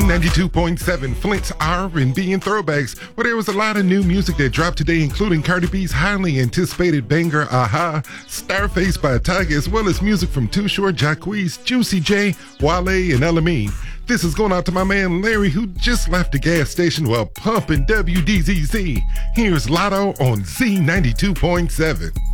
Z92.7, Flint's R&B and throwbacks, where there was a lot of new music that dropped today, including Cardi B's highly anticipated banger, Aha, Starface by Tyga, as well as music from Too Short, Jacquees, Juicy J, Wale, and Elamine. This is going out to my man Larry, who just left the gas station while pumping WDZZ. Here's Lotto on Z92.7.